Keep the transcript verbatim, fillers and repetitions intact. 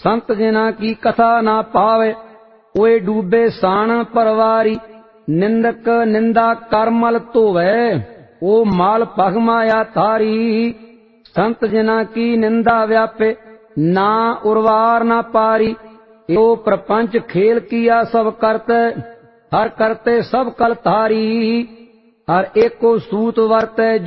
संत जिना की कथा ना पावे ओए डूबे साण परवारी। निंदक निंदा करमल धोवे ओ माल पगमाया थारी। संत जिना की निंदा व्यापे ना उर्वार ना पारी। यो प्रपंच खेल किया सब करते हर करते सब कल थारी। हर एको सूत वर्ते